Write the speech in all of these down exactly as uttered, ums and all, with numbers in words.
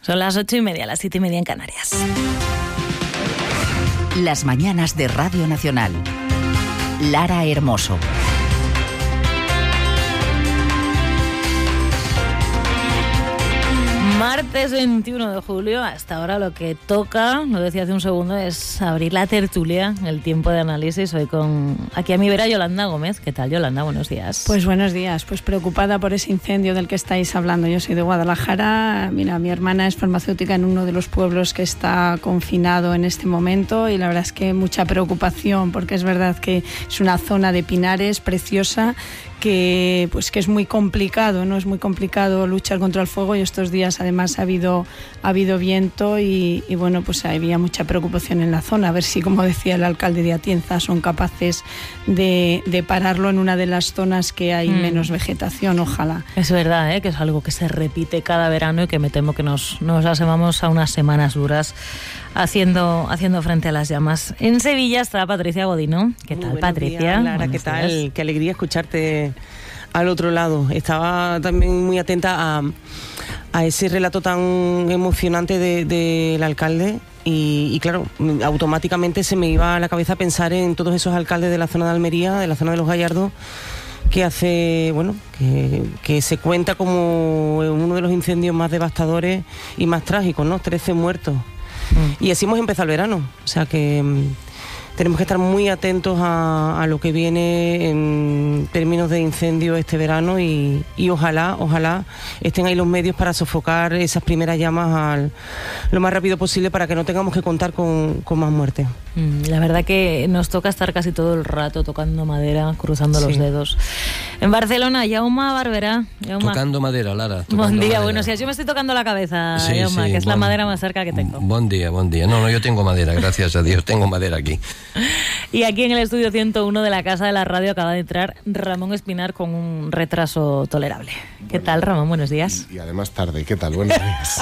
Son las ocho y media, las siete y media en Canarias. Las mañanas de Radio Nacional. Lara Hermoso. Martes veintiuno de julio, hasta ahora lo que toca, lo decía hace un segundo, es abrir la tertulia, el tiempo de análisis. Hoy con aquí a mi vera Yolanda Gómez. ¿Qué tal, Yolanda? Buenos días. Pues buenos días, pues preocupada por ese incendio del que estáis hablando. Yo soy de Guadalajara, mira, mi hermana es farmacéutica en uno de los pueblos que está confinado en este momento y la verdad es que mucha preocupación porque es verdad que es una zona de pinares preciosa, que pues que es muy complicado, ¿no? Es muy complicado luchar contra el fuego y estos días además ha habido ha habido viento y, y bueno, pues había mucha preocupación en la zona, a ver si, como decía el alcalde de Atienza, son capaces de, de pararlo en una de las zonas que hay mm. menos vegetación, ojalá. Es verdad, ¿eh? Que es algo que se repite cada verano y que me temo que nos, nos asomamos a unas semanas duras haciendo, haciendo frente a las llamas. En Sevilla está Patricia Godino. ¿Qué tal, Patricia? Días, Lara, Buenos ¿qué tal? días. Qué alegría escucharte al otro lado. Estaba también muy atenta a, a ese relato tan emocionante del de, de alcalde y, y claro, automáticamente se me iba a la cabeza pensar en todos esos alcaldes de la zona de Almería, de la zona de los Gallardos, que hace, bueno, que, que se cuenta como uno de los incendios más devastadores y más trágicos, ¿no? trece muertos. Mm. Y así hemos empezado el verano, o sea que tenemos que estar muy atentos a, a lo que viene en términos de incendio este verano y, y ojalá, ojalá estén ahí los medios para sofocar esas primeras llamas al, lo más rápido posible para que no tengamos que contar con, con más muertes. La verdad que nos toca estar casi todo el rato tocando madera, cruzando sí. los dedos. En Barcelona, Jaume Barberá. Jaume. Tocando madera, Lara. Tocando Buen día, madera. buenos días. Yo me estoy tocando la cabeza, sí, Jaume, sí, que es bon, la madera más cerca que tengo. Buen día, buen día. No, no, yo tengo madera, gracias a Dios, tengo madera aquí. Y aquí en el estudio ciento uno de la Casa de la Radio acaba de entrar Ramón Espinar con un retraso tolerable. ¿Qué tal, Ramón? Buenos días. Y, y además tarde. ¿Qué tal? Buenos días.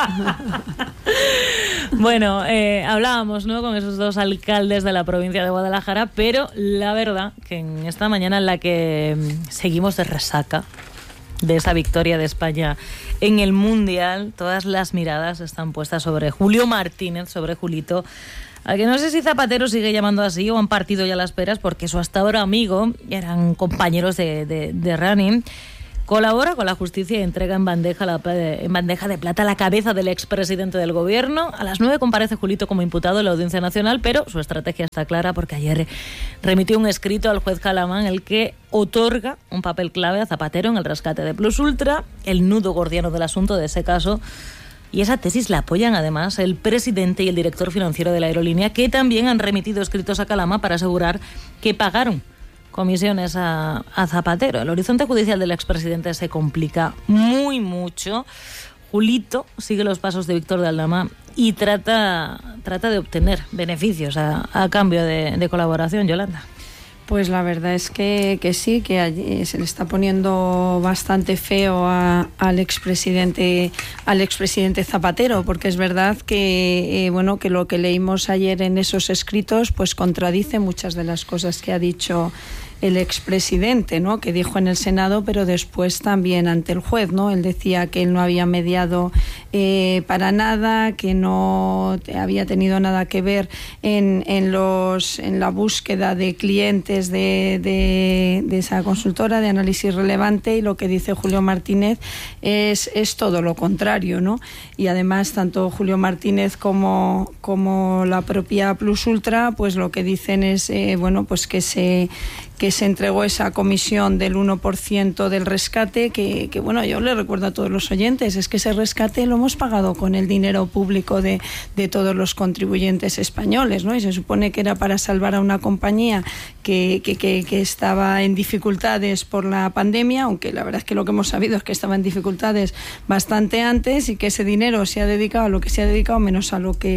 Bueno, eh, hablábamos, ¿no?, con esos dos alcaldes de la provincia de Guadalajara, pero la verdad que en esta mañana en la que seguimos de resaca de esa victoria de España en el Mundial, todas las miradas están puestas sobre Julio Martínez, sobre Julito, a que no sé si Zapatero sigue llamando así o han partido ya las peras, porque su hasta ahora amigo, eran compañeros de, de, de running, colabora con la justicia y entrega en bandeja, la, en bandeja de plata la cabeza del expresidente del gobierno. A las nueve comparece Julito como imputado en la Audiencia Nacional, pero su estrategia está clara porque ayer remitió un escrito al juez Calamán en el que otorga un papel clave a Zapatero en el rescate de Plus Ultra, el nudo gordiano del asunto de ese caso. Y esa tesis la apoyan además el presidente y el director financiero de la aerolínea, que también han remitido escritos a Calama para asegurar que pagaron comisiones a, a Zapatero. El horizonte judicial del expresidente se complica muy mucho. Julito sigue los pasos de Víctor de Aldama y trata, trata de obtener beneficios a, a cambio de, de colaboración. Yolanda. Pues la verdad es que, que sí, que allí se le está poniendo bastante feo a, al expresidente al expresidente Zapatero, porque es verdad que eh, bueno que lo que leímos ayer en esos escritos pues contradice muchas de las cosas que ha dicho el expresidente, ¿no?, que dijo en el Senado, pero después también ante el juez, ¿no? Él decía que él no había mediado eh, para nada, que no había tenido nada que ver en, en, los, en la búsqueda de clientes de, de, de esa consultora de análisis relevante, y lo que dice Julio Martínez es, es todo lo contrario, ¿no? Y además tanto Julio Martínez como, como la propia Plus Ultra, pues lo que dicen es, eh, bueno, pues que se... que se entregó esa comisión del uno por ciento del rescate, que, que bueno, yo le recuerdo a todos los oyentes, es que ese rescate lo hemos pagado con el dinero público de, de todos los contribuyentes españoles, ¿no? Y se supone que era para salvar a una compañía que, que, que, que estaba en dificultades por la pandemia, aunque la verdad es que lo que hemos sabido es que estaba en dificultades bastante antes y que ese dinero se ha dedicado a lo que se ha dedicado menos a lo que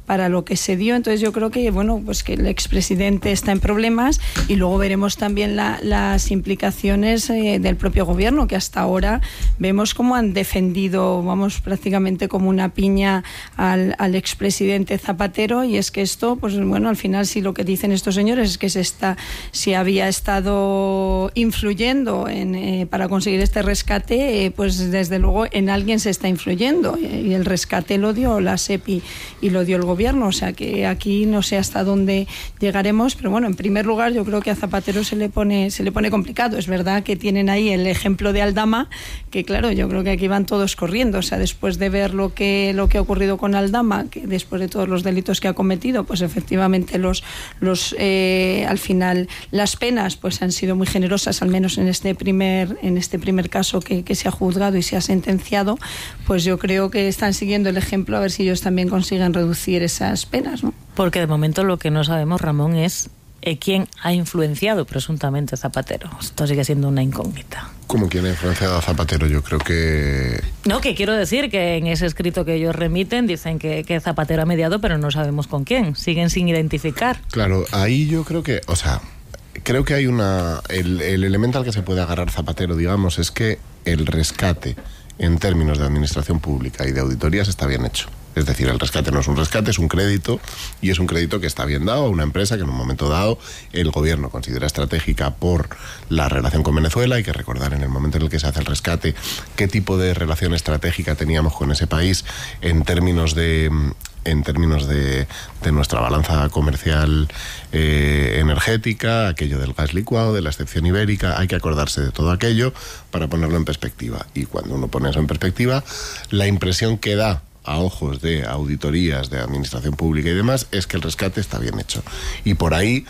para lo que se dio. Entonces yo creo que, bueno, pues que el expresidente está en problemas y luego veremos también la, las implicaciones eh, del propio gobierno, que hasta ahora vemos cómo han defendido, vamos, prácticamente como una piña al, al expresidente Zapatero, y es que esto, pues bueno, al final si lo que dicen estos señores es que se está, si había estado influyendo en, eh, para conseguir este rescate, eh, pues desde luego en alguien se está influyendo, y el rescate lo dio la SEPI y lo dio el gobierno, o sea que aquí no sé hasta dónde llegaremos, pero bueno, en primer lugar yo creo que a Zapatero se le pone se le pone complicado. Es verdad que tienen ahí el ejemplo de Aldama, que claro, yo creo que aquí van todos corriendo, o sea, después de ver lo que lo que ha ocurrido con Aldama, que después de todos los delitos que ha cometido, pues efectivamente los los eh, al final las penas pues han sido muy generosas, al menos en este primer en este primer caso que, que se ha juzgado y se ha sentenciado, pues yo creo que están siguiendo el ejemplo, a ver si ellos también consiguen reducir esas penas, ¿no? Porque de momento lo que no sabemos, Ramón, es eh, quién ha influenciado presuntamente a Zapatero. Esto sigue siendo una incógnita. ¿Cómo quién ha influenciado a Zapatero? Yo creo que... No, que quiero decir que en ese escrito que ellos remiten dicen que, que Zapatero ha mediado, pero no sabemos con quién. Siguen sin identificar. Claro, ahí yo creo que, o sea, creo que hay una... El, el elemento al que se puede agarrar Zapatero, digamos, es que el rescate en términos de administración pública y de auditorías está bien hecho. Es decir, el rescate no es un rescate, es un crédito, y es un crédito que está bien dado a una empresa que en un momento dado el gobierno considera estratégica por la relación con Venezuela. Hay que recordar en el momento en el que se hace el rescate qué tipo de relación estratégica teníamos con ese país en términos de... en términos de, de nuestra balanza comercial eh, energética, aquello del gas licuado, de la excepción ibérica. Hay que acordarse de todo aquello para ponerlo en perspectiva. Y cuando uno pone eso en perspectiva, la impresión que da a ojos de auditorías, de administración pública y demás, es que el rescate está bien hecho. Y por ahí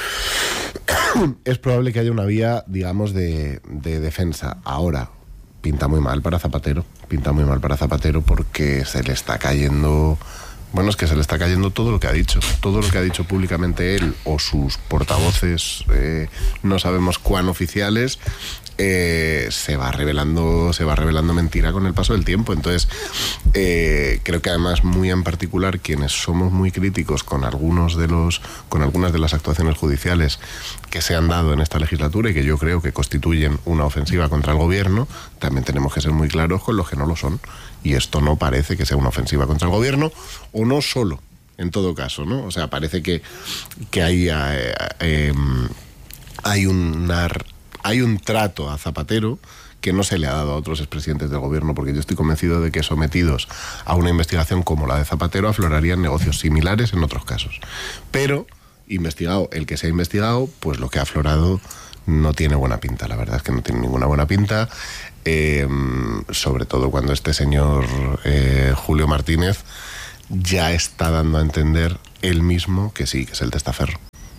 es probable que haya una vía, digamos, de, de defensa. Ahora, pinta muy mal para Zapatero, pinta muy mal para Zapatero porque se le está cayendo... Bueno, es que se le está cayendo todo lo que ha dicho, todo lo que ha dicho públicamente él o sus portavoces, eh, no sabemos cuán oficiales, eh, se va revelando, se va revelando mentira con el paso del tiempo. Entonces, eh, creo que además muy en particular quienes somos muy críticos con algunos de los, con algunas de las actuaciones judiciales que se han dado en esta legislatura y que yo creo que constituyen una ofensiva contra el gobierno, también tenemos que ser muy claros con los que no lo son. Y esto no parece que sea una ofensiva contra el gobierno, o no solo, en todo caso, ¿no? O sea, parece que, que hay, eh, eh, hay, una, hay un trato a Zapatero que no se le ha dado a otros expresidentes del gobierno, porque yo estoy convencido de que sometidos a una investigación como la de Zapatero aflorarían negocios similares en otros casos. Pero, investigado el que se ha investigado, pues lo que ha aflorado no tiene buena pinta, la verdad es que no tiene ninguna buena pinta. Eh, sobre todo cuando este señor eh, Julio Martínez ya está dando a entender él mismo que sí, que es el testaferro.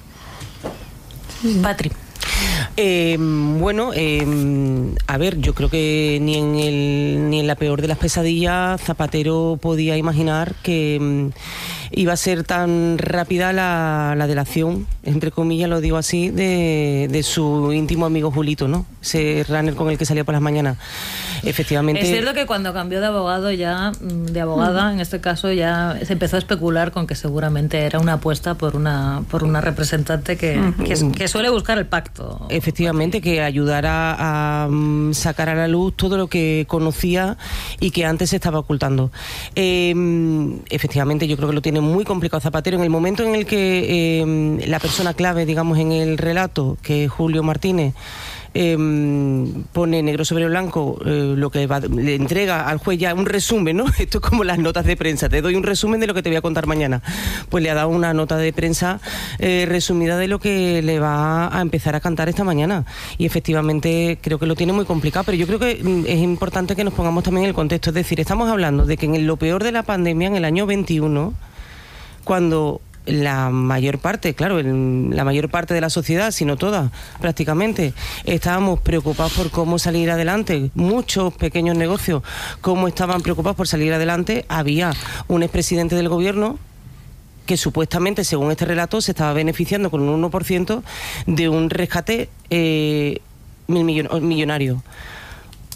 Patri. Eh, bueno, eh, a ver, yo creo que ni en el ni en la peor de las pesadillas Zapatero podía imaginar que um, iba a ser tan rápida la, la delación, entre comillas lo digo así, de, de su íntimo amigo Julito, ¿no? Ese runner con el que salía por las mañanas. Efectivamente. Es cierto que cuando cambió de abogado ya, de abogada, en este caso ya se empezó a especular con que seguramente era una apuesta por una por una representante que, que, que suele buscar el pacto. Efectivamente, que ayudara a, a sacar a la luz todo lo que conocía y que antes se estaba ocultando. Eh, efectivamente, yo creo que lo tiene muy complicado Zapatero en el momento en el que eh, la persona clave, digamos, en el relato, que es Julio Martínez, Eh, pone negro sobre blanco eh, lo que va, le entrega al juez ya un resumen, ¿no? Esto es como las notas de prensa, te doy un resumen de lo que te voy a contar mañana. Pues le ha dado una nota de prensa eh, resumida de lo que le va a empezar a cantar esta mañana, y efectivamente creo que lo tiene muy complicado, pero yo creo que es importante que nos pongamos también en el contexto, es decir, estamos hablando de que en lo peor de la pandemia, en el año veintiuno, cuando la mayor parte, claro, la mayor parte de la sociedad, si no toda, prácticamente, estábamos preocupados por cómo salir adelante. Muchos pequeños negocios, cómo estaban preocupados por salir adelante. Había un expresidente del gobierno que supuestamente, según este relato, se estaba beneficiando con un uno por ciento de un rescate eh, millonario.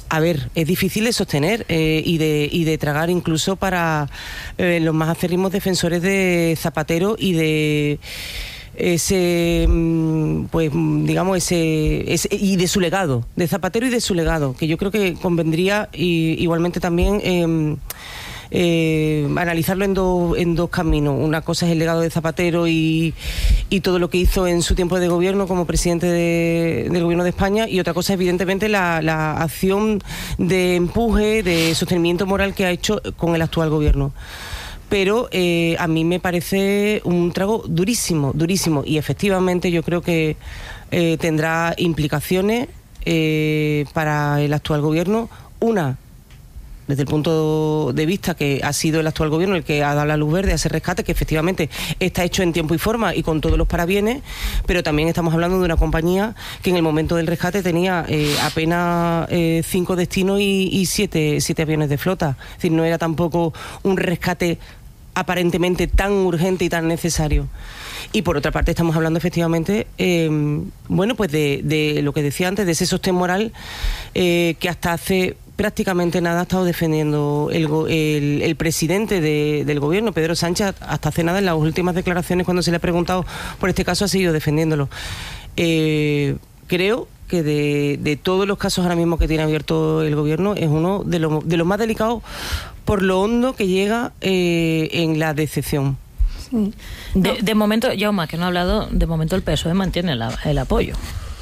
A ver, es difícil de sostener eh, y, de, y de tragar incluso para eh, los más acérrimos defensores de Zapatero y de ese, pues digamos, ese, ese y de su legado, de Zapatero y de su legado, que yo creo que convendría y, igualmente también eh, eh, analizarlo en, do, en dos caminos. Una cosa es el legado de Zapatero y, y todo lo que hizo en su tiempo de gobierno como presidente de, del gobierno de España, y otra cosa evidentemente la, la acción de empuje, de sostenimiento moral que ha hecho con el actual gobierno. Pero eh, a mí me parece un trago durísimo, durísimo, y efectivamente yo creo que eh, tendrá implicaciones eh, para el actual gobierno. Una, desde el punto de vista que ha sido el actual gobierno el que ha dado la luz verde a ese rescate, que efectivamente está hecho en tiempo y forma y con todos los parabienes, pero también estamos hablando de una compañía que en el momento del rescate tenía eh, apenas eh, cinco destinos y, y siete, siete aviones de flota. Es decir, no era tampoco un rescate aparentemente tan urgente y tan necesario. Y por otra parte estamos hablando efectivamente eh, bueno, pues de, de lo que decía antes, de ese sostén moral eh, que hasta hace prácticamente nada ha estado defendiendo el, el, el presidente de, del gobierno, Pedro Sánchez. Hasta hace nada, en las últimas declaraciones, cuando se le ha preguntado por este caso, ha seguido defendiéndolo. Eh, creo que de, de todos los casos ahora mismo que tiene abierto el gobierno, es uno de los de los más delicados por lo hondo que llega eh, en la decepción. Sí. De, de momento, Jaume, que no ha hablado, de momento el P S O E mantiene la, el apoyo.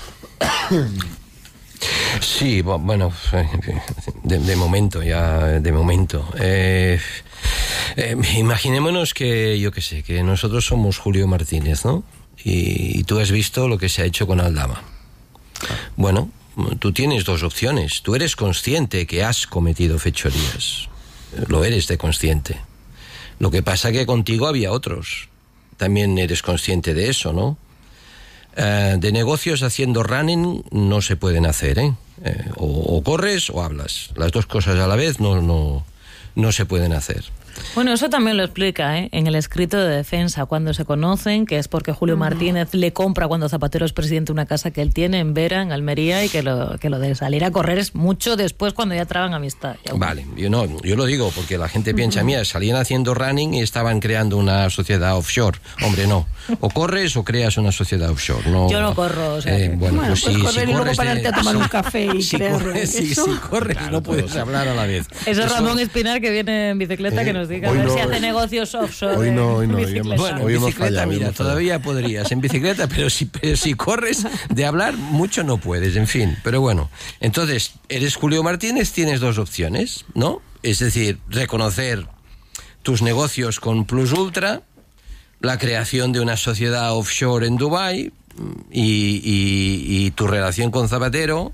Sí, bueno, de, de momento, ya, de momento. Eh, eh, imaginémonos que, yo qué sé, que nosotros somos Julio Martínez, ¿no? Y, y tú has visto lo que se ha hecho con Aldama. Bueno, tú tienes dos opciones. Tú eres consciente que has cometido fechorías. Lo eres de consciente. Lo que pasa que contigo había otros. También eres consciente de eso, ¿no? Uh, de negocios haciendo running no se pueden hacer, ¿eh? eh o, o corres o hablas. Las dos cosas a la vez no, no, no se pueden hacer. Bueno, eso también lo explica ¿eh? en el escrito de defensa, cuando se conocen, que es porque Julio Martínez le compra, cuando Zapatero es presidente, una casa que él tiene en Vera, en Almería, y que lo, que lo de salir a correr es mucho después, cuando ya traban amistad. Vale, yo no, yo lo digo porque la gente piensa, mira, salían haciendo running y estaban creando una sociedad offshore. Hombre, no. O corres o creas una sociedad offshore. No, yo no corro, o sea, eh, bueno, bueno, pues, pues si, correr si y luego corres pararte de, a tomar un café y si crear corres, si, eso. si corres claro, no puedes hablar a la vez. Eso es Eso... Ramón Espinar, que viene en bicicleta, eh, que nos diga a ver no, si hace negocios offshore. Hoy no, hoy no. Bicicleta. Hemos, bueno, hoy en hemos bicicleta, fallado, mira, hemos todavía podrías en bicicleta, pero si, pero si corres de hablar, mucho no puedes, en fin. Pero bueno, entonces, eres Julio Martínez, tienes dos opciones, ¿no? Es decir, reconocer tus negocios con Plus Ultra, la creación de una sociedad offshore en Dubái y, y, y tu relación con Zapatero.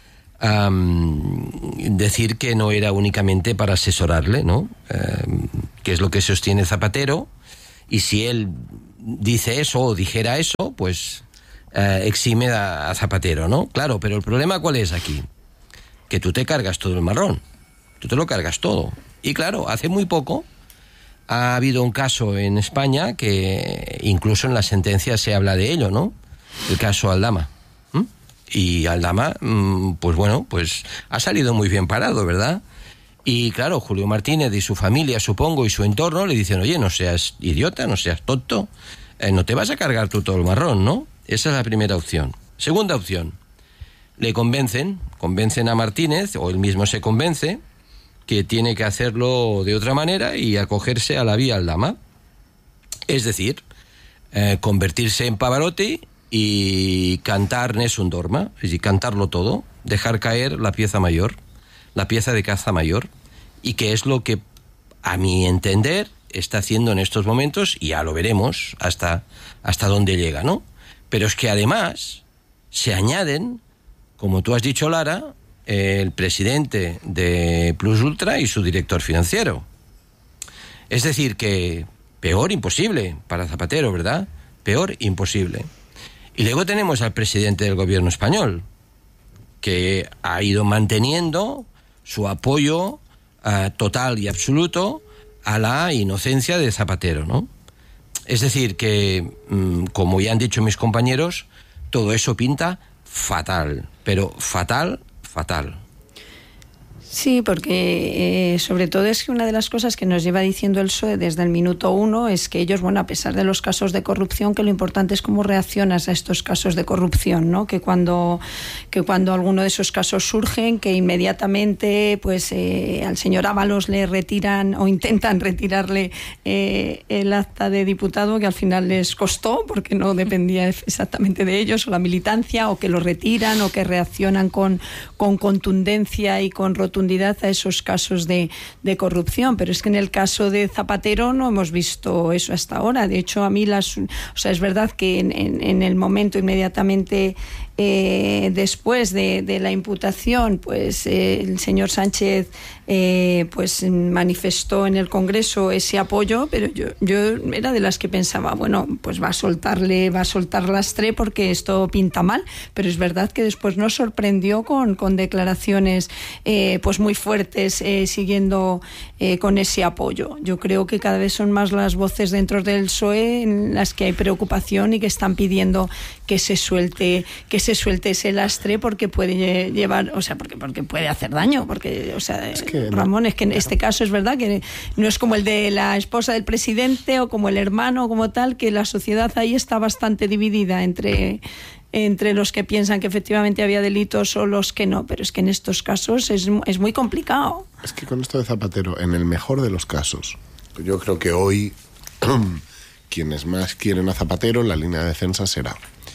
Um, decir que no era únicamente para asesorarle, ¿no? Um, que es lo que sostiene Zapatero, y si él dice eso o dijera eso, pues uh, exime a, a Zapatero, ¿no? Claro, pero el problema ¿cuál es aquí? Que tú te cargas todo el marrón, tú te lo cargas todo. Y claro, hace muy poco ha habido un caso en España que incluso en la sentencia se habla de ello, ¿no? El caso Aldama. Y Aldama, pues bueno, pues ha salido muy bien parado, ¿verdad? Y claro, Julio Martínez y su familia, supongo, y su entorno le dicen, oye, no seas idiota, no seas tonto, eh, no te vas a cargar tú todo el marrón, ¿no? Esa es la primera opción. Segunda opción, le convencen, convencen a Martínez, o él mismo se convence, que tiene que hacerlo de otra manera y acogerse a la vía Aldama. Es decir, eh, convertirse en Pavarotti y cantar Nessun Dorma, es decir, cantarlo todo, dejar caer la pieza mayor, la pieza de caza mayor, y que es lo que, a mi entender, está haciendo en estos momentos, y ya lo veremos hasta, hasta dónde llega, ¿no? Pero es que además se añaden, como tú has dicho, Lara, el presidente de Plus Ultra y su director financiero. Es decir, que peor imposible para Zapatero, ¿verdad? Peor imposible. Y luego tenemos al presidente del gobierno español, que ha ido manteniendo su apoyo uh, total y absoluto a la inocencia de Zapatero, ¿no? Es decir, que, um, como ya han dicho mis compañeros, todo eso pinta fatal, pero fatal, fatal. Sí, porque eh, sobre todo es que una de las cosas que nos lleva diciendo el P S O E desde el minuto uno es que ellos, bueno, a pesar de los casos de corrupción, que lo importante es cómo reaccionas a estos casos de corrupción, ¿no? Que cuando, que cuando alguno de esos casos surgen, que inmediatamente pues eh, al señor Ábalos le retiran o intentan retirarle eh, el acta de diputado, que al final les costó porque no dependía exactamente de ellos, o la militancia, o que lo retiran, o que reaccionan con, con contundencia y con rotundidad a esos casos de, de corrupción, pero es que en el caso de Zapatero no hemos visto eso hasta ahora. De hecho, a mí las, o sea, es verdad que en, en, en el momento inmediatamente eh, después de, de la imputación, pues eh, el señor Sánchez eh, pues manifestó en el Congreso ese apoyo, pero yo, yo era de las que pensaba, bueno, pues va a soltarle, va a soltar lastre porque esto pinta mal, pero es verdad que después nos sorprendió con, con declaraciones eh, pues muy fuertes, eh, siguiendo eh, con ese apoyo. Yo creo que cada vez son más las voces dentro del P S O E en las que hay preocupación y que están pidiendo que se suelte, que se suelte ese lastre porque puede llevar, o sea, porque porque puede hacer daño, porque, o sea, es que, Ramón, es que en este caso es verdad que no es como el de la esposa del presidente o como el hermano o como tal, que la sociedad ahí está bastante dividida entre entre los que piensan que efectivamente había delitos o los que no, pero es que en estos casos es, es muy complicado. Es que con esto de Zapatero, en el mejor de los casos, yo creo que hoy quienes más quieren a Zapatero, la línea de defensa será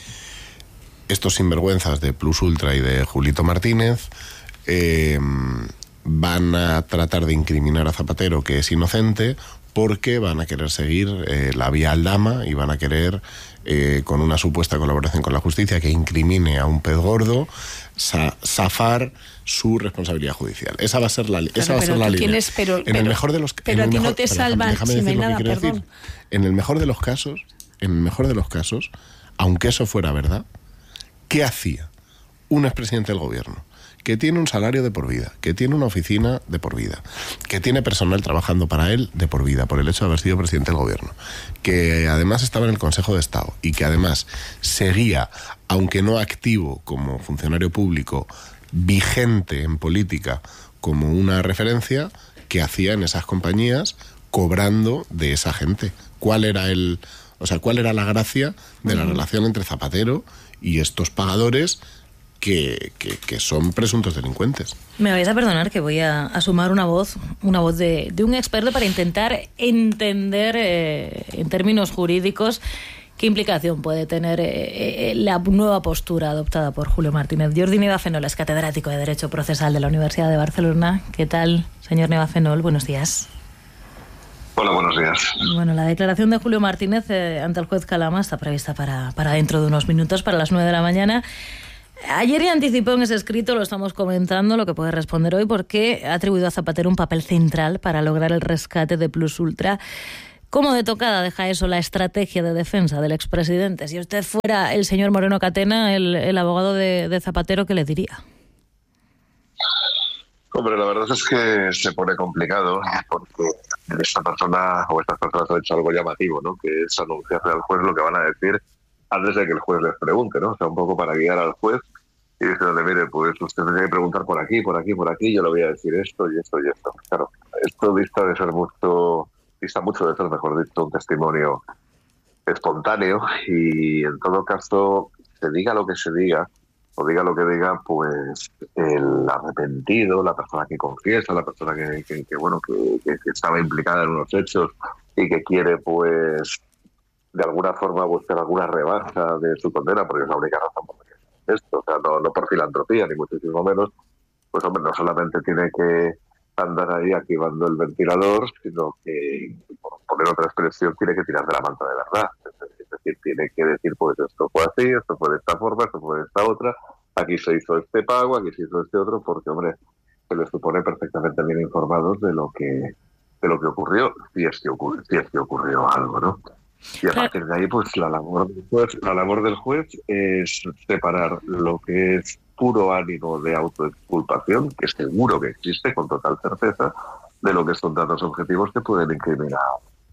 estos sinvergüenzas de Plus Ultra y de Julito Martínez, eh, van a tratar de incriminar a Zapatero, que es inocente, porque van a querer seguir eh, la vía Aldama y van a querer, eh, con una supuesta colaboración con la justicia que incrimine a un pez gordo, sa- zafar su responsabilidad judicial. Esa va a ser la, claro, esa va a ser la línea. Es, pero, en pero, el mejor de los pero a ti mejor, no te salvan déjame, déjame si no hay decir nada, perdón. Decir. En el mejor de los casos, en el mejor de los casos, aunque eso fuera verdad, ¿qué hacía un expresidente del gobierno que tiene un salario de por vida, que tiene una oficina de por vida, que tiene personal trabajando para él de por vida por el hecho de haber sido presidente del gobierno, que además estaba en el Consejo de Estado y que además seguía, aunque no activo como funcionario público, vigente en política como una referencia, que hacía en esas compañías cobrando de esa gente? ¿Cuál era el, o sea, cuál era la gracia de la relación entre Zapatero y estos pagadores que, que, que son presuntos delincuentes? Me vais a perdonar que voy a, a sumar una voz, una voz de, de un experto para intentar entender eh, en términos jurídicos qué implicación puede tener eh, la nueva postura adoptada por Julio Martínez. Jordi Nevafenol es catedrático de Derecho Procesal de la Universidad de Barcelona. ¿Qué tal, señor Nevafenol? Buenos días. Hola, buenos días. Bueno, la declaración de Julio Martínez eh, ante el juez Calama está prevista para, para dentro de unos minutos, para las nueve de la mañana. Ayer ya anticipó en ese escrito, lo estamos comentando, lo que puede responder hoy, porque ha atribuido a Zapatero un papel central para lograr el rescate de Plus Ultra. ¿Cómo de tocada deja eso la estrategia de defensa del expresidente? Si usted fuera el señor Moreno Catena, el, el abogado de, de Zapatero, ¿qué le diría? Hombre, la verdad es que se pone complicado porque esta persona o estas personas han hecho algo llamativo, ¿no? Que es anunciarle al juez lo que van a decir antes de que el juez les pregunte, ¿no? O sea, un poco para guiar al juez y decirle, mire, pues usted tiene que preguntar por aquí, por aquí, por aquí, yo le voy a decir esto y esto y esto. Claro, esto dista de ser mucho, dista mucho de ser, mejor dicho, un testimonio espontáneo y en todo caso, se diga lo que se diga, o diga lo que diga, pues el arrepentido, la persona que confiesa, la persona que, que, que bueno, que, que, que estaba implicada en unos hechos y que quiere, pues, de alguna forma buscar alguna rebaja de su condena, porque es la única razón por la que es esto, o sea, no, no por filantropía, ni muchísimo menos, pues hombre, no solamente tiene que andar ahí activando el ventilador, sino que, por poner otra expresión, tiene que tirar de la manta de verdad. Es decir, tiene que decir, pues esto fue así, esto fue de esta forma, esto fue de esta otra, aquí se hizo este pago, aquí se hizo este otro, porque, hombre, se les supone perfectamente bien informados de lo que de lo que ocurrió, si es que ocurrió, si es que ocurrió algo, ¿no? Y a partir de ahí, pues la labor del juez, la labor del juez es separar lo que es puro ánimo de autoexculpación, que seguro que existe con total certeza, de lo que son datos objetivos que pueden incriminar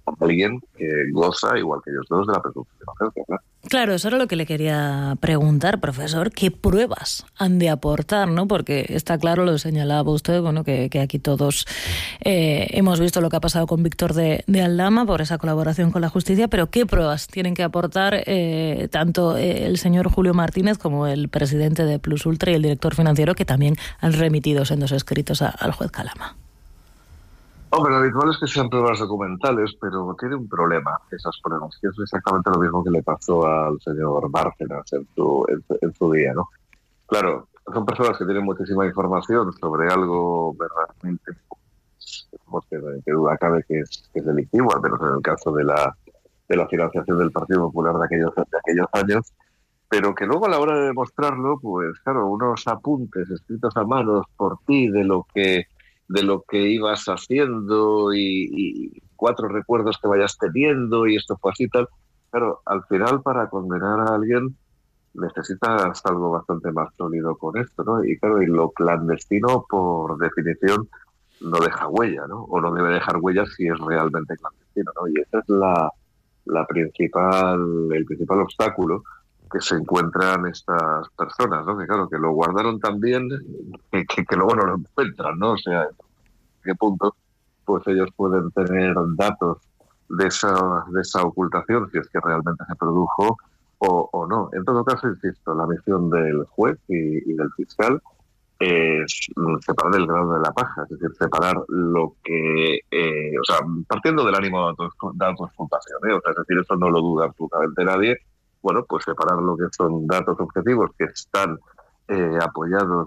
alguien que goza, igual que ellos dos, de la presunción de inocencia, ¿no? Claro, eso era lo que le quería preguntar, profesor. ¿Qué pruebas han de aportar, no? Porque está claro, lo señalaba usted, bueno, que, que aquí todos eh, hemos visto lo que ha pasado con Víctor de, de Aldama por esa colaboración con la justicia, pero ¿qué pruebas tienen que aportar eh, tanto el señor Julio Martínez como el presidente de Plus Ultra y el director financiero, que también han remitido sendos escritos a, al juez Calama? Hombre, lo habitual es que sean pruebas documentales, pero tiene un problema esas pruebas, que es exactamente lo mismo que le pasó al señor Bárcenas en su, en, en su día, ¿no? Claro, son personas que tienen muchísima información sobre algo verdaderamente, pues, que, que duda cabe que es, que es delictivo, al menos en el caso de la, de la financiación del Partido Popular de aquellos, de aquellos años, pero que luego a la hora de demostrarlo, pues claro, unos apuntes escritos a manos por ti de lo que de lo que ibas haciendo y, y cuatro recuerdos que vayas teniendo y esto fue así y tal. Claro, al final para condenar a alguien necesitas algo bastante más sólido con esto, ¿no? Y claro, y lo clandestino por definición no deja huella, ¿no? O no debe dejar huella si es realmente clandestino, ¿no? Y ese es la, la principal, el principal obstáculo que se encuentran estas personas, ¿no? Que claro, que lo guardaron tan bien que, que, que luego no lo encuentran, ¿no? O sea, ¿en qué punto pues ellos pueden tener datos de esa, de esa ocultación, si es que realmente se produjo o, o no? En todo caso, insisto, la misión del juez y, y del fiscal es separar el grano de la paja, es decir, separar lo que, eh, o sea, partiendo del ánimo de autoexculpación, ¿eh? O sea, es decir, eso no lo duda absolutamente nadie. Bueno, pues separar lo que son datos objetivos que están eh, apoyados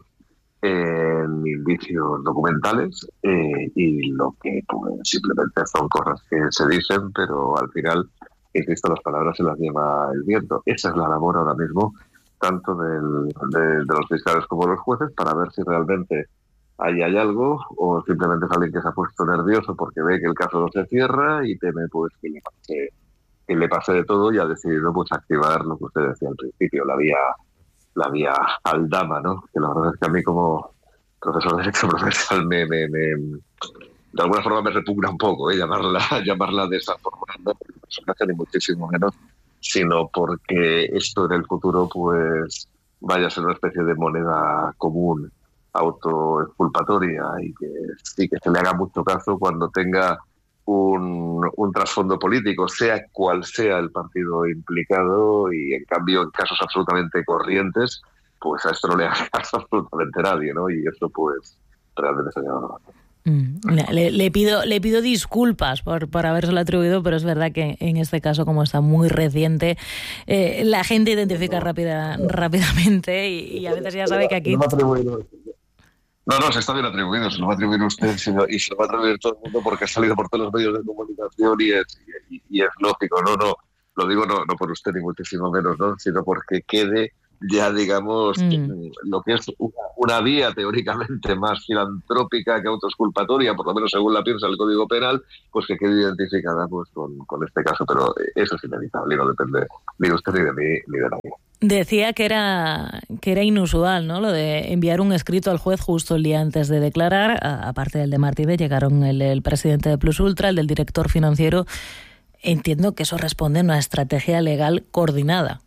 en indicios documentales eh, y lo que pues, simplemente son cosas que se dicen, pero al final, insisto, las palabras se las lleva el viento. Esa es la labor ahora mismo, tanto del, de, de los fiscales como de los jueces, para ver si realmente ahí hay algo o simplemente es alguien que se ha puesto nervioso porque ve que el caso no se cierra y teme pues que le pase que le pase de todo y ha decidido pues activar lo que usted decía al principio, la vía la vía Aldama, ¿no? Que la verdad es que a mí como profesor de derecho procesal me, me, me de alguna forma me repugna un poco, ¿eh? llamarla llamarla de esa forma, no por el personaje ni muchísimo menos, sino porque esto en el futuro pues vaya a ser una especie de moneda común autoexculpatoria y que sí que se le haga mucho caso cuando tenga Un, un trasfondo político, sea cual sea el partido implicado, y en cambio en casos absolutamente corrientes, pues a esto no le hace caso absolutamente nadie, ¿no? Y esto pues realmente se llama bastante. Mm, le, le pido le pido disculpas por, por habérselo atribuido, pero es verdad que en este caso, como está muy reciente, eh, la gente identifica rápida, rápidamente y, y a veces ya sabe que aquí... No, no, se está bien atribuido, se lo va a atribuir usted sino, y se lo va a atribuir todo el mundo porque ha salido por todos los medios de comunicación y es, y, y es lógico, no, no, lo digo no, no por usted ni muchísimo menos, ¿no? Sino porque quede ya, digamos, mm. lo que es una, una vía teóricamente más filantrópica que autoexculpatoria, por lo menos según la piensa el Código Penal, pues que quede identificada pues con, con este caso, pero eso es inevitable y no depende ni de usted ni de mí ni de nadie. Decía que era que era inusual, ¿no? Lo de enviar un escrito al juez justo el día antes de declarar. A, aparte del de Martínez, llegaron el, el presidente de Plus Ultra, el del director financiero. Entiendo que eso responde a una estrategia legal coordinada.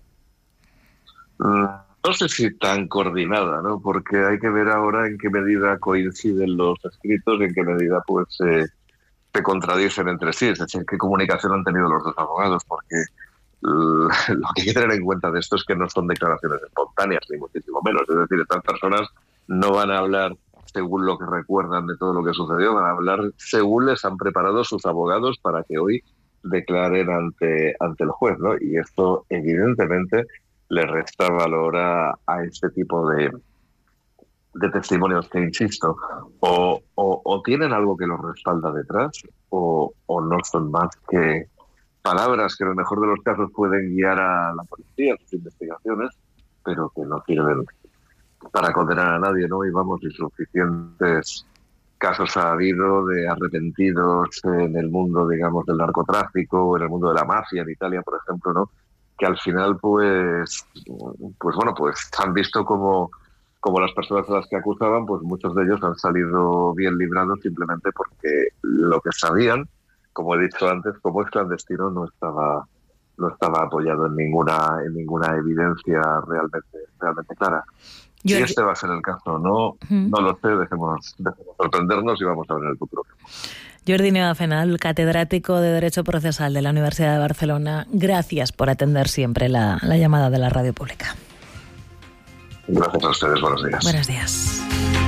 No sé si tan coordinada, ¿no? Porque hay que ver ahora en qué medida coinciden los escritos y en qué medida pues eh, se contradicen entre sí. Es decir, qué comunicación han tenido los dos abogados, porque lo que hay que tener en cuenta de esto es que no son declaraciones espontáneas, ni muchísimo menos. Es decir, estas personas no van a hablar según lo que recuerdan de todo lo que sucedió, van a hablar según les han preparado sus abogados para que hoy declaren ante, ante el juez, ¿no? Y esto, evidentemente, le resta valor a, a este tipo de, de testimonios que, insisto, o, o, o tienen algo que los respalda detrás, o, o no son más que palabras que en el mejor de los casos pueden guiar a la policía, a sus investigaciones, pero que no sirven para condenar a nadie, ¿no? Y vamos, y suficientes casos ha habido de arrepentidos en el mundo, digamos, del narcotráfico, o en el mundo de la mafia en Italia, por ejemplo, ¿no? Que al final, pues, pues bueno, pues han visto como, como las personas a las que acusaban, pues muchos de ellos han salido bien librados simplemente porque lo que sabían como he dicho antes, como es clandestino, no estaba no estaba apoyado en ninguna en ninguna evidencia realmente realmente clara. Yo si el... este va a ser el caso o no, uh-huh. no lo sé, dejemos, dejemos sorprendernos y vamos a ver en el futuro. Jordi Neva-Fenal, catedrático de Derecho Procesal de la Universidad de Barcelona, gracias por atender siempre la, la llamada de la radio pública. Gracias a ustedes, buenos días. Buenos días.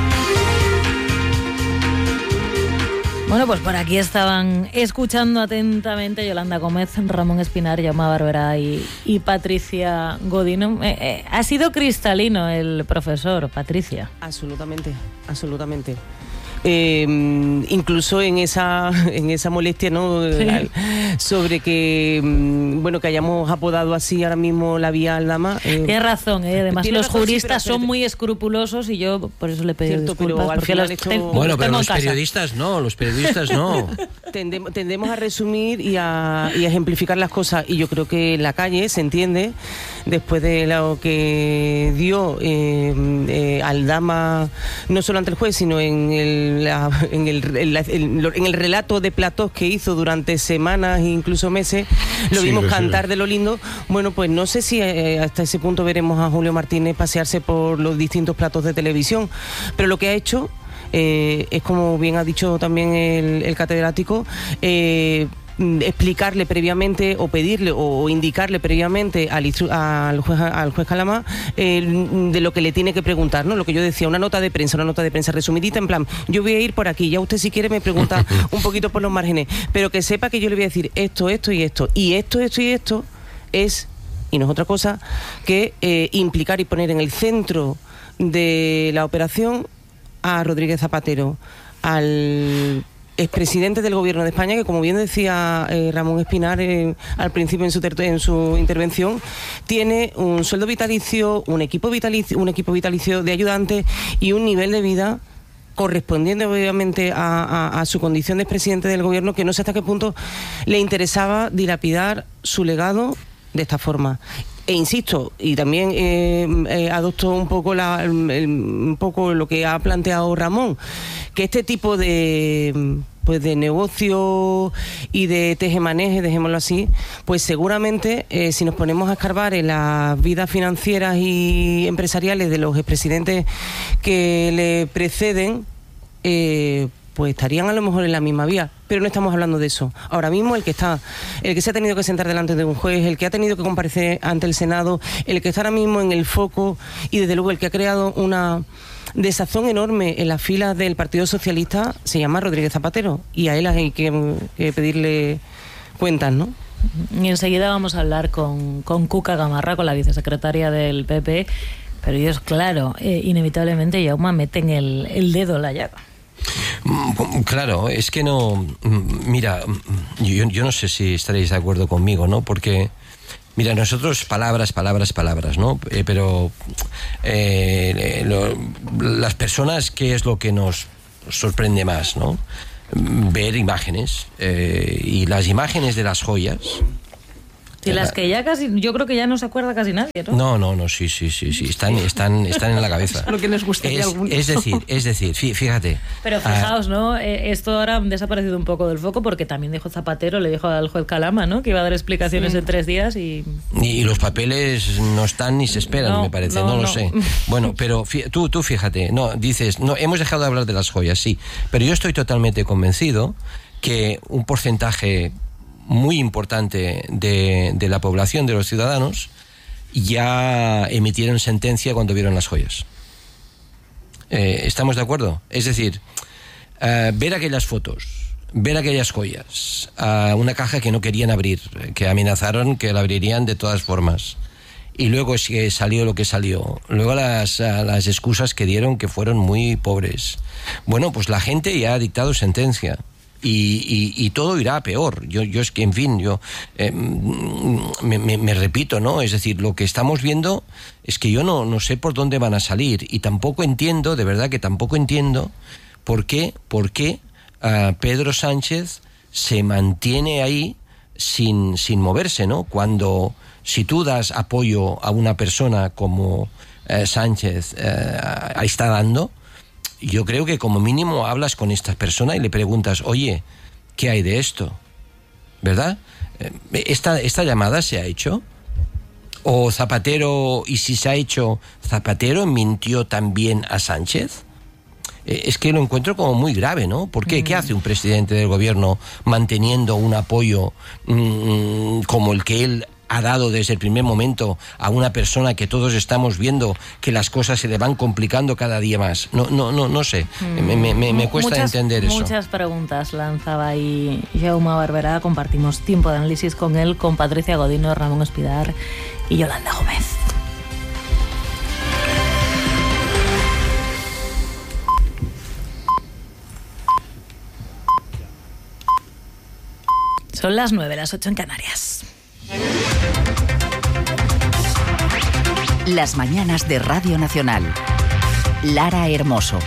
Bueno, pues por aquí estaban escuchando atentamente Yolanda Gómez, Ramón Espinar, Jaume Barberá y, y Patricia Godino. Eh, eh, ha sido cristalino el profesor, Patricia. Absolutamente, absolutamente. Eh, incluso en esa en esa molestia, ¿no? Sí. Sobre que bueno que hayamos apodado así ahora mismo la vía Aldama. Eh, Tienes razón, ¿eh? Además los razón, juristas sí, son muy escrupulosos y yo por eso le pedí cierto, disculpas. Pero porque los, hecho... ten, bueno, pero los periodistas no, los periodistas no. Tendemos, tendemos a resumir y a, y a ejemplificar las cosas y yo creo que en la calle se entiende después de lo que dio eh, eh, Aldama no solo ante el juez sino en el La, en, el, en, la, en el relato de platós que hizo durante semanas e incluso meses, lo sí, vimos lo cantar sí. de lo lindo. Bueno, pues no sé si eh, hasta ese punto veremos a Julio Martínez pasearse por los distintos platos de televisión, pero lo que ha hecho eh, es, como bien ha dicho también el, el catedrático, eh, explicarle previamente o pedirle o indicarle previamente al, al, juez, al juez Calamá eh, de lo que le tiene que preguntar, ¿no? Lo que yo decía, una nota de prensa, una nota de prensa resumidita, en plan, yo voy a ir por aquí, ya usted si quiere me pregunta un poquito por los márgenes, pero que sepa que yo le voy a decir esto, esto y esto, y esto, esto y esto es, y no es otra cosa, que eh, implicar y poner en el centro de la operación a Rodríguez Zapatero, al expresidente del Gobierno de España, que como bien decía eh, Ramón Espinar eh, al principio en su, ter- en su intervención, tiene un sueldo vitalicio, un equipo vitalicio, un equipo vitalicio de ayudantes y un nivel de vida correspondiente obviamente a, a, a su condición de expresidente del Gobierno, que no sé hasta qué punto le interesaba dilapidar su legado de esta forma. E insisto, y también eh, eh, adopto un poco, la, el, un poco lo que ha planteado Ramón, que este tipo de, pues de negocio y de tejemaneje, dejémoslo así, pues seguramente eh, si nos ponemos a escarbar en las vidas financieras y empresariales de los expresidentes que le preceden, eh, pues estarían a lo mejor en la misma vía, pero no estamos hablando de eso. Ahora mismo el que está, el que se ha tenido que sentar delante de un juez, el que ha tenido que comparecer ante el Senado, el que está ahora mismo en el foco y desde luego el que ha creado una desazón enorme en las filas del Partido Socialista se llama Rodríguez Zapatero y a él hay que, que pedirle cuentas, ¿no? Y enseguida vamos a hablar con, con Cuca Gamarra, con la vicesecretaria del P P, pero ellos, claro, eh, inevitablemente Jaume meten el, el dedo en la llaga. Claro, es que no... Mira, yo, yo no sé si estaréis de acuerdo conmigo, ¿no? Porque, mira, nosotros palabras, palabras, palabras, ¿no? Eh, pero eh, lo, las personas, ¿qué es lo que nos sorprende más, ¿no? Ver imágenes eh, y las imágenes de las joyas... Y las que ya casi, yo creo que ya no se acuerda casi nadie, ¿no? No, no, no, sí, sí, sí, sí, están, están, están en la cabeza. Lo que nos gustaría es, algunos. es decir, es decir, fíjate. Pero fijaos, ¿no? Esto ahora ha desaparecido un poco del foco porque también dijo Zapatero, le dijo al juez Calama, ¿no? Que iba a dar explicaciones sí. en tres días y... Y los papeles no están ni se esperan, no, me parece, no, no, no lo sé. Bueno, pero fí- tú, tú fíjate, no, dices, no, hemos dejado de hablar de las joyas, sí, pero yo estoy totalmente convencido que un porcentaje muy importante de, de la población, de los ciudadanos, ya emitieron sentencia cuando vieron las joyas. Eh, ¿Estamos de acuerdo? Es decir, uh, ver aquellas fotos, ver aquellas joyas, uh, una caja que no querían abrir, que amenazaron que la abrirían de todas formas, y luego es que salió lo que salió, luego las, uh, las excusas que dieron que fueron muy pobres. Bueno, pues la gente ya ha dictado sentencia. Y, y, y todo irá a peor. Yo, yo es que, en fin, yo eh, me, me, me repito, ¿no? Es decir, lo que estamos viendo es que yo no, no sé por dónde van a salir y tampoco entiendo, de verdad que tampoco entiendo por qué, por qué uh, Pedro Sánchez se mantiene ahí sin, sin moverse, ¿no? Cuando, si tú das apoyo a una persona como uh, Sánchez uh, está dando, yo creo que como mínimo hablas con esta persona y le preguntas, oye, ¿qué hay de esto? ¿verdad? ¿Esta, esta llamada se ha hecho? ¿O Zapatero, y si se ha hecho, Zapatero mintió también a Sánchez? Es que lo encuentro como muy grave, ¿no? ¿Por qué? ¿Qué hace un presidente del gobierno manteniendo un apoyo mmm, como el que él ha dado desde el primer momento a una persona que todos estamos viendo que las cosas se le van complicando cada día más? No, no, no, no sé. Mm. Me, me, me, me cuesta muchas, entender eso. Muchas preguntas lanzaba ahí Jaume Barberá. Compartimos tiempo de análisis con él, con Patricia Godino, Ramón Espidar y Yolanda Gómez. Son las nueve, las ocho en Canarias. Las mañanas de Radio Nacional. Lara Hermoso.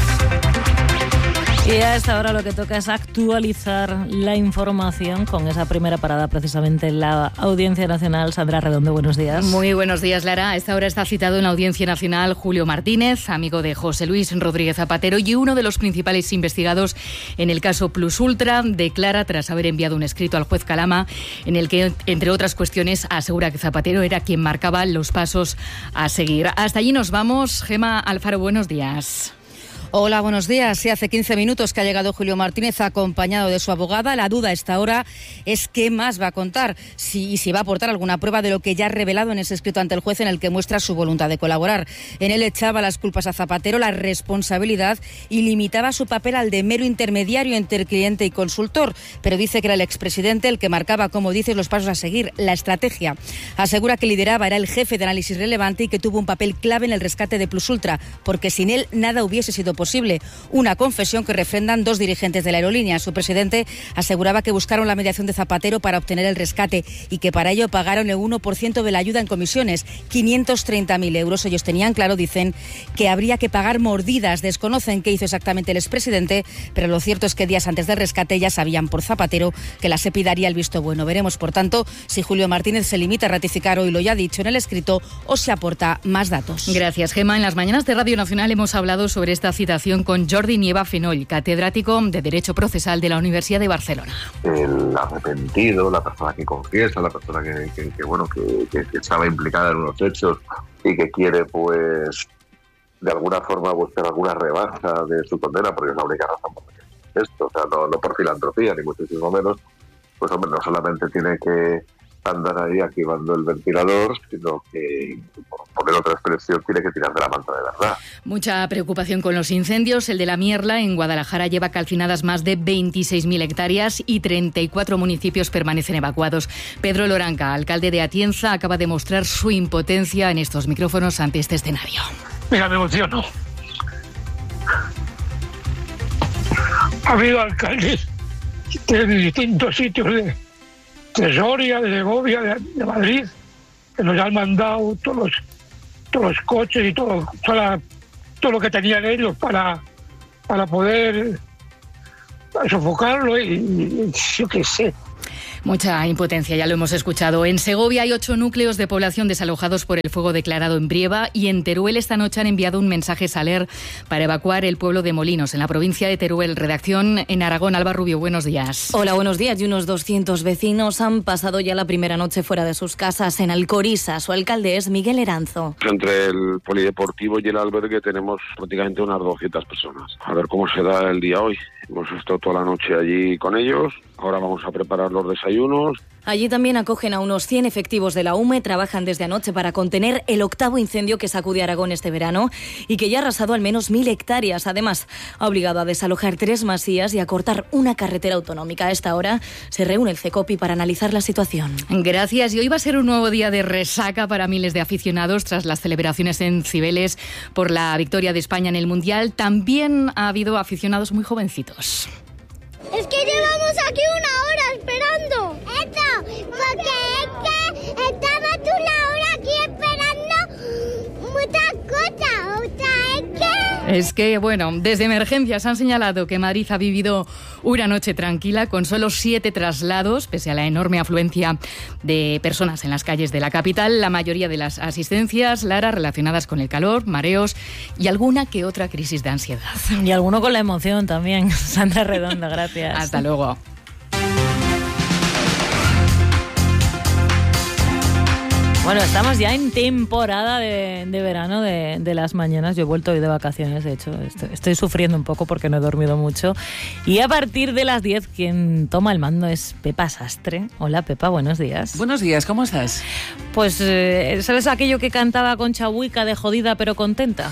Y a esta hora lo que toca es actualizar la información con esa primera parada precisamente en la Audiencia Nacional. Sandra Redondo, buenos días. Muy buenos días, Lara. A esta hora está citado en la Audiencia Nacional Julio Martínez, amigo de José Luis Rodríguez Zapatero y uno de los principales investigados en el caso Plus Ultra. Declara tras haber enviado un escrito al juez Calama en el que, entre otras cuestiones, asegura que Zapatero era quien marcaba los pasos a seguir. Hasta allí nos vamos. Gemma Alfaro, buenos días. Hola, buenos días. Sí, hace quince minutos que ha llegado Julio Martínez acompañado de su abogada. La duda a esta hora es qué más va a contar, si, si va a aportar alguna prueba de lo que ya ha revelado en ese escrito ante el juez en el que muestra su voluntad de colaborar. En él echaba las culpas a Zapatero, la responsabilidad y limitaba su papel al de mero intermediario entre cliente y consultor. Pero dice que era el expresidente el que marcaba, como dices, los pasos a seguir, la estrategia. Asegura que lideraba, era el jefe de análisis relevante y que tuvo un papel clave en el rescate de Plus Ultra, porque sin él nada hubiese sido posible. Una confesión que refrendan dos dirigentes de la aerolínea. Su presidente aseguraba que buscaron la mediación de Zapatero para obtener el rescate y que para ello pagaron el uno por ciento de la ayuda en comisiones, quinientos treinta mil euros. Ellos tenían claro, dicen, que habría que pagar mordidas. Desconocen qué hizo exactamente el expresidente, pero lo cierto es que días antes del rescate ya sabían por Zapatero que la SEPI daría el visto bueno. Veremos, por tanto, si Julio Martínez se limita a ratificar hoy lo ya dicho en el escrito o se aporta más datos. Gracias, Gemma. En las mañanas de Radio Nacional hemos hablado sobre esta citación con Jordi Nieva Fenoll, catedrático de Derecho Procesal de la Universidad de Barcelona. El arrepentido, la persona que confiesa, la persona que, que, que bueno, que, que, que estaba implicada en unos hechos y que quiere, pues, de alguna forma buscar alguna rebaja de su condena, porque es la única razón por la que es esto, o sea, no, no por filantropía, ni muchísimo menos, pues, hombre, no solamente tiene que andar ahí activando el ventilador, sino que, por poner otra expresión, tiene que tirar de la manta de verdad. Mucha preocupación con los incendios. El de la Mierla, en Guadalajara, lleva calcinadas más de veintiséis mil hectáreas y treinta y cuatro municipios permanecen evacuados. Pedro Loranca, alcalde de Atienza, acaba de mostrar su impotencia en estos micrófonos ante este escenario. Mira, me emociono. Ha habido alcaldes de distintos sitios de de Soria, de Segovia, de, de Madrid, que nos han mandado todos los, todos los coches y todo, toda, todo lo que tenían ellos para, para poder sofocarlo y, y yo qué sé. Mucha impotencia, ya lo hemos escuchado. En Segovia hay ocho núcleos de población desalojados por el fuego declarado en Brieva y en Teruel esta noche han enviado un mensaje Saler para evacuar el pueblo de Molinos, en la provincia de Teruel. Redacción en Aragón. Alba Rubio, buenos días. Hola, buenos días. Y unos doscientos vecinos han pasado ya la primera noche fuera de sus casas en Alcoriza. Su alcalde es Miguel Eranzo. Entre el polideportivo y el albergue tenemos prácticamente unas doscientas personas. A ver cómo se da el día hoy. Hemos estado toda la noche allí con ellos. Ahora vamos a preparar los desayunos. Allí también acogen a unos cien efectivos de la U M E. Trabajan desde anoche para contener el octavo incendio que sacude Aragón este verano y que ya ha arrasado al menos mil hectáreas. Además, ha obligado a desalojar tres masías y a cortar una carretera autonómica. A esta hora se reúne el CECOPI para analizar la situación. Gracias. Y hoy va a ser un nuevo día de resaca para miles de aficionados tras las celebraciones en Cibeles por la victoria de España en el Mundial. También ha habido aficionados muy jovencitos. Es que llevamos aquí una hora esperando. Esto, porque es que estaba tú la hora aquí esperando muchas cosas. O sea, es que... Es que, bueno, desde emergencias han señalado que Madrid ha vivido una noche tranquila con solo siete traslados, pese a la enorme afluencia de personas en las calles de la capital. La mayoría de las asistencias, Lara, relacionadas con el calor, mareos y alguna que otra crisis de ansiedad. Y alguno con la emoción también. Sandra Redonda, gracias. Hasta luego. Bueno, estamos ya en temporada de, de verano de, de las mañanas. Yo he vuelto hoy de vacaciones, de hecho. Estoy, estoy sufriendo un poco porque no he dormido mucho. Y a partir de las diez, quien toma el mando es Pepa Sastre. Hola, Pepa, buenos días. Buenos días, ¿cómo estás? Pues, eh, ¿sabes aquello que cantaba Concha Huica de jodida pero contenta?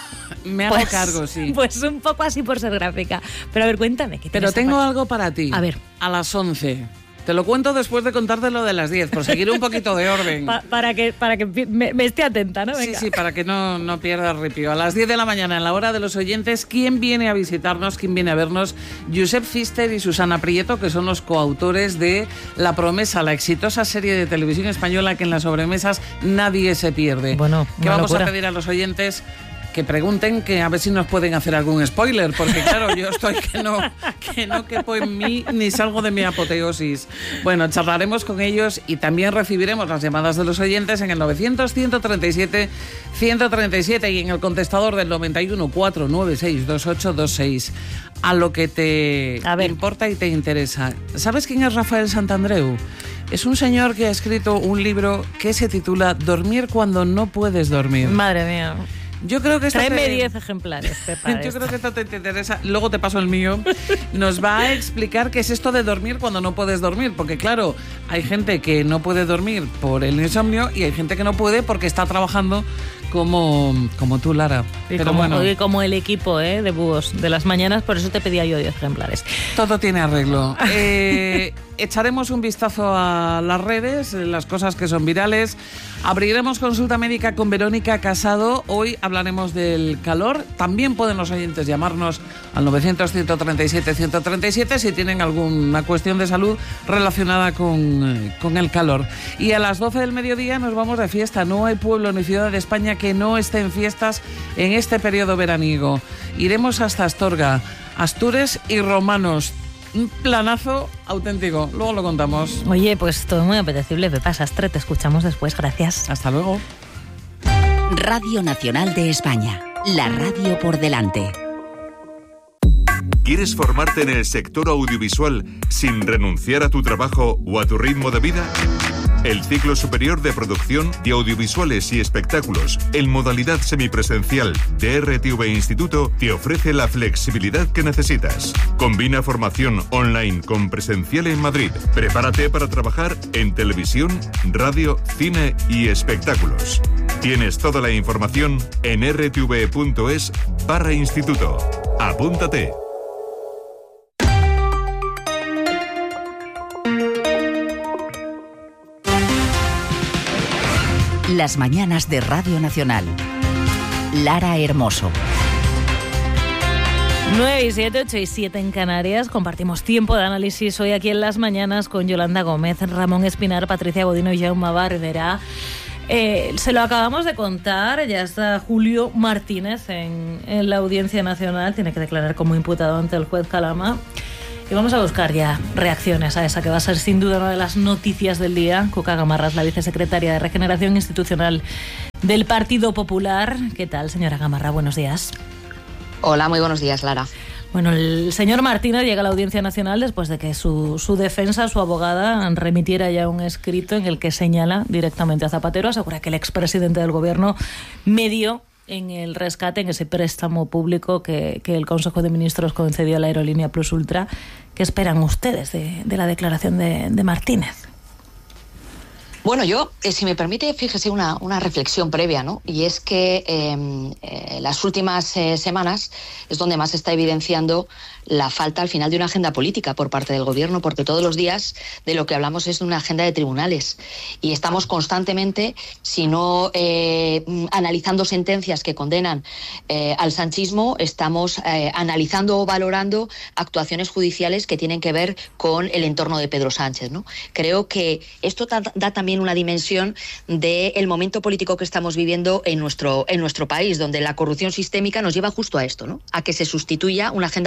Me hago pues, cargo, sí. Pues un poco así por ser gráfica. Pero a ver, cuéntame. ¿qué Pero tengo para... algo para ti. A ver. A las once. Te lo cuento después de contarte lo de las diez, por seguir un poquito de orden. Pa para que, para que me, me esté atenta, ¿no? Venga. Sí, sí, para que no, no pierda el ripio. A las diez de la mañana, en la hora de los oyentes, ¿quién viene a visitarnos? ¿Quién viene a vernos? Josep Pfister y Susana Prieto, que son los coautores de La Promesa, la exitosa serie de televisión española que en las sobremesas nadie se pierde. Bueno, ¿qué vamos locura. a pedir a los oyentes? Que pregunten, que a ver si nos pueden hacer algún spoiler, porque claro, yo estoy que no, que no quepo en mí ni salgo de mi apoteosis. Bueno, charlaremos con ellos y también recibiremos las llamadas de los oyentes en el novecientos, ciento treinta y siete, ciento treinta y siete y en el contestador del noventa y uno, cuatrocientos noventa y seis, veintiocho veintiséis. A lo que te importa y te interesa. ¿Sabes quién es Rafael Santandreu? Es un señor que ha escrito un libro que se titula Dormir cuando no puedes dormir. Madre mía. Yo creo que Tráeme diez te... ejemplares, Pepa. Yo creo que esto te interesa. Luego te paso el mío. Nos va a explicar qué es esto de dormir cuando no puedes dormir. Porque claro, hay gente que no puede dormir por el insomnio y hay gente que no puede porque está trabajando como, como tú, Lara. Y Pero como, bueno, y como el equipo ¿eh? de búhos de las mañanas, por eso te pedía yo diez ejemplares. Todo tiene arreglo. Eh, echaremos un vistazo a las redes, las cosas que son virales. Abriremos consulta médica con Verónica Casado. Hoy hablaremos del calor. También pueden los oyentes llamarnos al novecientos, ciento treinta y siete, ciento treinta y siete si tienen alguna cuestión de salud relacionada con, con el calor. Y a las doce del mediodía nos vamos de fiesta. No hay pueblo ni ciudad de España que no esté en fiestas en este periodo veraniego. Iremos hasta Astorga, Astures y Romanos. Un planazo auténtico. Luego lo contamos. Oye, pues todo muy apetecible, Pepa Sastre. Te escuchamos después. Gracias. Hasta luego. Radio Nacional de España. La radio por delante. ¿Quieres formarte en el sector audiovisual sin renunciar a tu trabajo o a tu ritmo de vida? El ciclo superior de producción de audiovisuales y espectáculos en modalidad semipresencial de R T V Instituto te ofrece la flexibilidad que necesitas. Combina formación online con presencial en Madrid. Prepárate para trabajar en televisión, radio, cine y espectáculos. Tienes toda la información en r t v punto es barra instituto. Apúntate. Las mañanas de Radio Nacional. Lara Hermoso. nueve y siete, ocho y siete en Canarias. Compartimos tiempo de análisis hoy aquí en Las Mañanas con Yolanda Gómez, Ramón Espinar, Patricia Godino y Jaume Barberá. Eh, se lo acabamos de contar, ya está Julio Martínez en, en la Audiencia Nacional. Tiene que declarar como imputado ante el juez Calama. Y vamos a buscar ya reacciones a esa que va a ser sin duda una de las noticias del día. Cuca Gamarra es la vicesecretaria de Regeneración Institucional del Partido Popular. ¿Qué tal, señora Gamarra? Buenos días. Hola, muy buenos días, Lara. Bueno, el señor Martínez llega a la Audiencia Nacional después de que su, su defensa, su abogada, remitiera ya un escrito en el que señala directamente a Zapatero, asegura que el expresidente del Gobierno medió en el rescate, en ese préstamo público que, que el Consejo de Ministros concedió a la aerolínea Plus Ultra. ¿Qué esperan ustedes de, de la declaración de, de Martínez? Bueno, yo, eh, si me permite, fíjese una, una reflexión previa, ¿no? Y es que eh, eh, las últimas eh, semanas es donde más se está evidenciando la falta al final de una agenda política por parte del Gobierno, porque todos los días de lo que hablamos es de una agenda de tribunales y estamos constantemente, si no eh, analizando sentencias que condenan eh, al sanchismo, estamos eh, analizando o valorando actuaciones judiciales que tienen que ver con el entorno de Pedro Sánchez, ¿no? Creo que esto da, da también una dimensión del momento político que estamos viviendo en nuestro, en nuestro país, donde la corrupción sistémica nos lleva justo a esto, ¿no? A que se sustituya una agenda política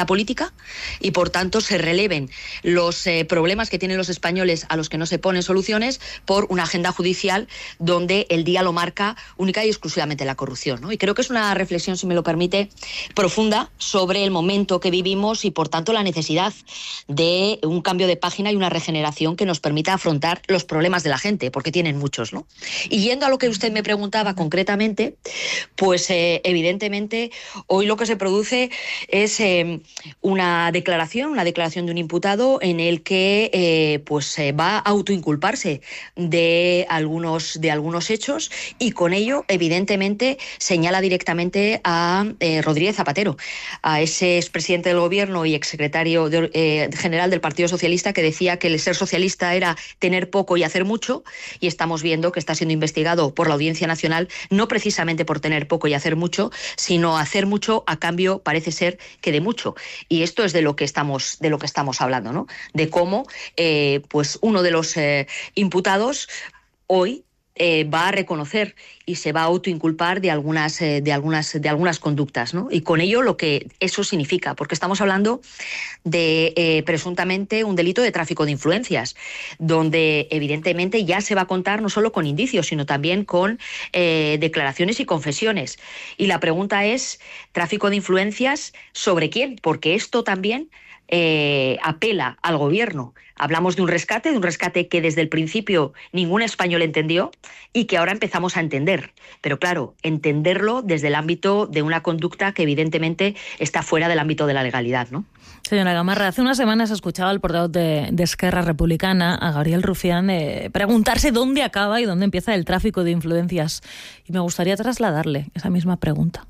pública y por tanto se releven los eh, problemas que tienen los españoles a los que no se ponen soluciones por una agenda judicial donde el día lo marca única y exclusivamente la corrupción, ¿no? Y creo que es una reflexión, si me lo permite, profunda sobre el momento que vivimos y por tanto la necesidad de un cambio de página y una regeneración que nos permita afrontar los problemas de la gente, porque tienen muchos, ¿no? Y yendo a lo que usted me preguntaba concretamente, pues eh, evidentemente hoy lo que se produce es eh, una declaración, una declaración de un imputado en el que eh, pues eh, va a autoinculparse de algunos, de algunos hechos y con ello evidentemente señala directamente a eh, Rodríguez Zapatero, a ese expresidente del gobierno y exsecretario de, eh, general del Partido Socialista que decía que el ser socialista era tener poco y hacer mucho, y estamos viendo que está siendo investigado por la Audiencia Nacional no precisamente por tener poco y hacer mucho, sino hacer mucho a cambio parece ser que de mucho. Y esto es de lo que estamos, de lo que estamos hablando, ¿no? De cómo eh, pues uno de los eh, imputados hoy Eh, va a reconocer y se va a autoinculpar de algunas, eh, de algunas, de algunas conductas, ¿no? Y con ello lo que eso significa, porque estamos hablando de eh, presuntamente un delito de tráfico de influencias, donde evidentemente ya se va a contar no solo con indicios, sino también con eh, declaraciones y confesiones. Y la pregunta es, ¿tráfico de influencias sobre quién? Porque esto también eh, apela al gobierno. Hablamos de un rescate, de un rescate que desde el principio ningún español entendió y que ahora empezamos a entender. Pero claro, entenderlo desde el ámbito de una conducta que evidentemente está fuera del ámbito de la legalidad, ¿no? Señora Gamarra, hace unas semanas escuchaba al portavoz de, de Esquerra Republicana, a Gabriel Rufián, eh, preguntarse dónde acaba y dónde empieza el tráfico de influencias. Y me gustaría trasladarle esa misma pregunta.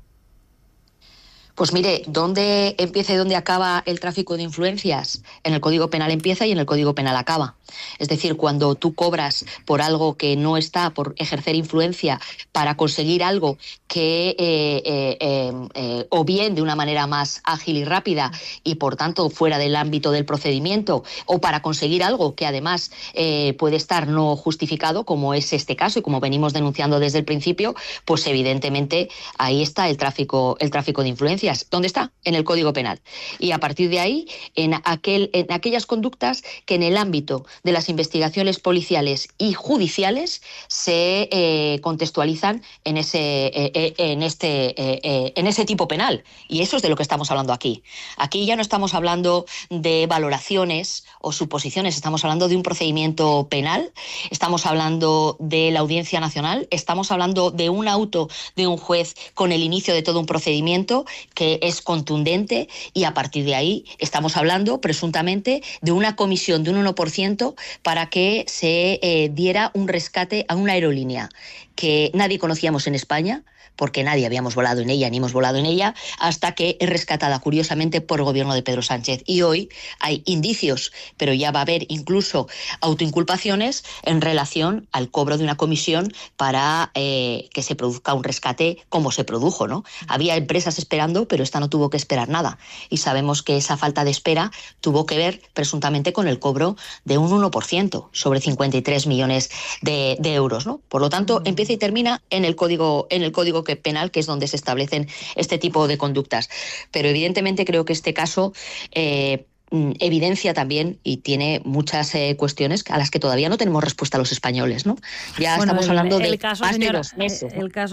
Pues mire, ¿dónde empieza y dónde acaba el tráfico de influencias? En el Código Penal empieza y en el Código Penal acaba. Es decir, cuando tú cobras por algo que no está, por ejercer influencia para conseguir algo que eh, eh, eh, eh, o bien de una manera más ágil y rápida y por tanto fuera del ámbito del procedimiento, o para conseguir algo que además eh, puede estar no justificado, como es este caso y como venimos denunciando desde el principio, pues evidentemente ahí está el tráfico, el tráfico de influencias. ¿Dónde está? En el Código Penal. Y a partir de ahí, en, aquel, en aquellas conductas que en el ámbito de las investigaciones policiales y judiciales se eh, contextualizan en ese, eh, en, este, eh, eh, en ese tipo penal. Y eso es de lo que estamos hablando aquí. Aquí ya no estamos hablando de valoraciones o suposiciones, estamos hablando de un procedimiento penal, estamos hablando de la Audiencia Nacional, estamos hablando de un auto de un juez con el inicio de todo un procedimiento que es contundente, y a partir de ahí estamos hablando presuntamente de una comisión de un uno por ciento para que se eh, diera un rescate a una aerolínea que nadie conocíamos en España, porque nadie habíamos volado en ella, ni hemos volado en ella, hasta que es rescatada curiosamente por el gobierno de Pedro Sánchez. Y hoy hay indicios, pero ya va a haber incluso autoinculpaciones en relación al cobro de una comisión para eh, que se produzca un rescate como se produjo, ¿no? Había empresas esperando, pero esta no tuvo que esperar nada. Y sabemos que esa falta de espera tuvo que ver presuntamente con el cobro de un uno por ciento sobre cincuenta y tres millones de, de euros, ¿no? Por lo tanto, empieza y termina en el código, en el código penal, que es donde se establecen este tipo de conductas. Pero evidentemente creo que este caso eh, evidencia también y tiene muchas eh, cuestiones a las que todavía no tenemos respuesta a los españoles, ¿no? Ya bueno, estamos hablando el, el de caso, más señora, de dos meses. El caso